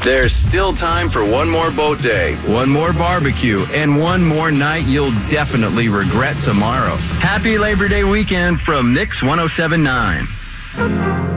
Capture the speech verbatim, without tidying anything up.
There's still time for one more boat day, one more barbecue, and one more night you'll definitely regret tomorrow. Happy Labor Day weekend from Mix one oh seven point nine.